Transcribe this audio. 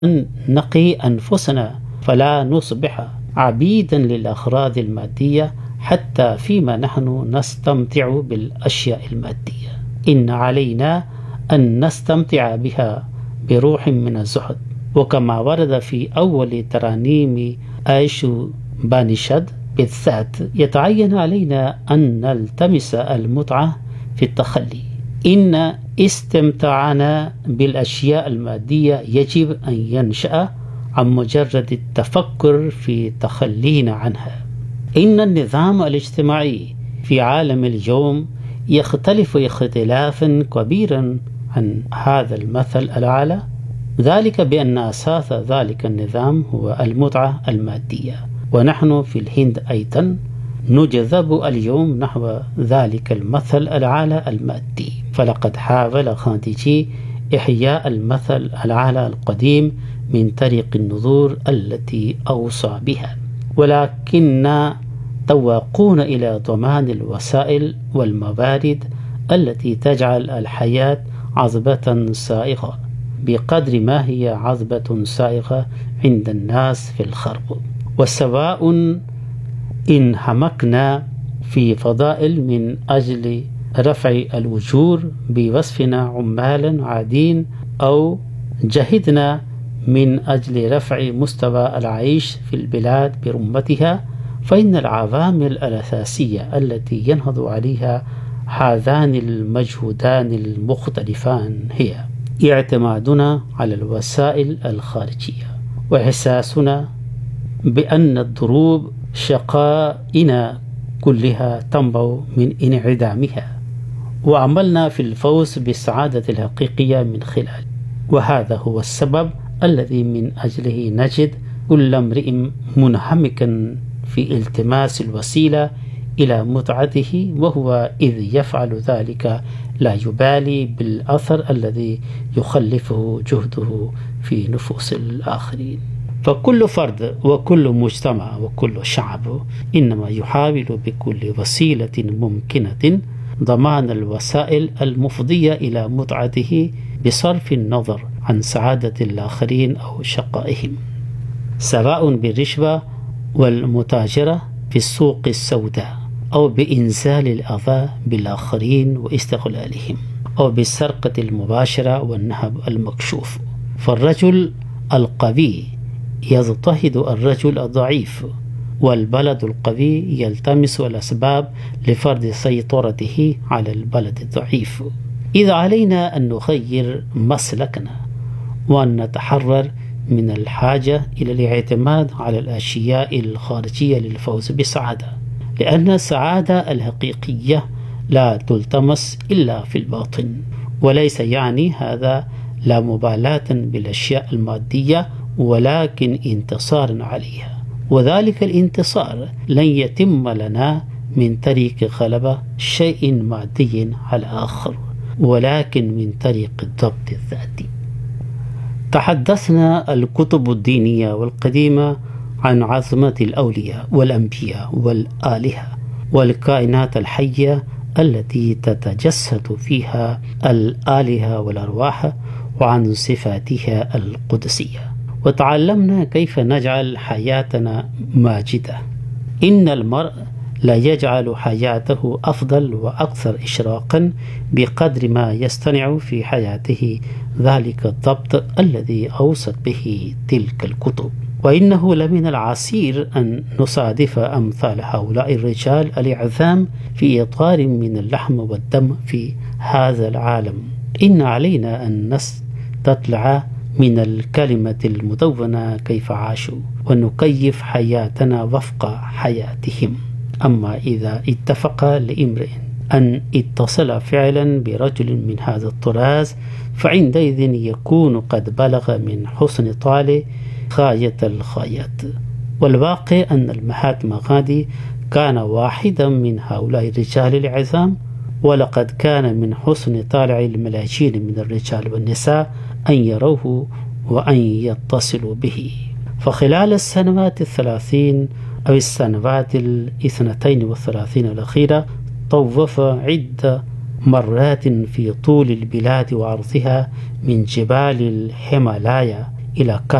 أن نقي أنفسنا فلا نصبح عبيدا للأغراض المادية حتى فيما نحن نستمتع بالأشياء المادية. إن علينا أن نستمتع بها بروح من الزهد، وكما ورد في أول ترانيم آيشو بانيشد بالذات يتعين علينا أن نلتمس المتعة في التخلي. إن استمتاعنا بالأشياء المادية يجب أن ينشأ عن مجرد التفكر في تخلينا عنها. إن النظام الاجتماعي في عالم اليوم يختلف اختلافا كبيرا عن هذا المثل الأعلى، ذلك بأن أساس ذلك النظام هو المتعة المادية، ونحن في الهند أيضا نجذب اليوم نحو ذلك المثل الأعلى المادي. فلقد حاول غانديجي إحياء المثل الأعلى القديم من طريق النذور التي أوصى بها، ولكننا تواقون إلى ضمان الوسائل والموارد التي تجعل الحياة عذبة سائغة بقدر ما هي عذبة سائغة عند الناس في الغرب. وسواء إن همكنا في فضائل من أجل رفع الأجور بوصفنا عمالا عادين، أو جهدنا من أجل رفع مستوى العيش في البلاد برمتها، فإن العوامل الأساسية التي ينهض عليها هذان المجهودان المختلفان هي اعتمادنا على الوسائل الخارجية، وإحساسنا بأن الضروب شقائنا كلها تنبع من انعدامها، وعملنا في الفوز بالسعادة الحقيقية من خلال. وهذا هو السبب الذي من أجله نجد كل امرئ منهمكا في التماس الوسيلة إلى متعته، وهو إذ يفعل ذلك لا يبالي بالأثر الذي يخلفه جهده في نفوس الآخرين. فكل فرد وكل مجتمع وكل شعب إنما يحاول بكل وسيلة ممكنة ضمان الوسائل المفضية إلى متعته بصرف النظر عن سعادة الآخرين أو شقائهم، سواء بالرشوة والمتاجرة في السوق السوداء، أو بإنزال الأذى بالآخرين واستغلالهم، أو بالسرقة المباشرة والنهب المكشوف. فالرجل القوي يضطهد الرجل الضعيف، والبلد القوي يلتمس الأسباب لفرض سيطرته على البلد الضعيف. إذا علينا أن نغير مسلكنا وأن نتحرر من الحاجة إلى الاعتماد على الأشياء الخارجية للفوز بالسعادة، لأن السعادة الحقيقية لا تلتمس إلا في الباطن. وليس يعني هذا لا مبالاة بالأشياء المادية، ولكن انتصار عليها، وذلك الانتصار لن يتم لنا من طريق غلبة شيء مادي على آخر، ولكن من طريق الضبط الذاتي. تحدثنا الكتب الدينية والقديمة عن عظمة الأولياء والأنبياء والآلهة والكائنات الحية التي تتجسد فيها الآلهة والأرواح، وعن صفاتها القدسية، وتعلمنا كيف نجعل حياتنا ماجدة. إن المرء لا يجعل حياته أفضل وأكثر إشراقا بقدر ما يصطنع في حياته ذلك الضبط الذي أوصت به تلك الكتب. وإنه لمن العسير أن نصادف أمثال هؤلاء الرجال العظام في إطار من اللحم والدم في هذا العالم. إن علينا أن نستطلع من الكلمة المدونة كيف عاشوا، ونكيف حياتنا وفق حياتهم. أما إذا اتفق لامرئ أن اتصل فعلا برجل من هذا الطراز، فعندئذ يكون قد بلغ من حسن طاله غاية الغايات. والواقع أن المهاتما غاندي كان واحدا من هؤلاء الرجال العظام، ولقد كان من حسن طالع الملايين من الرجال والنساء أن يروه وأن يتصلوا به. فخلال السنوات 30 أو السنوات 32 الأخيرة طوف عدة مرات في طول البلاد وعرضها من جبال الهيمالايا إلى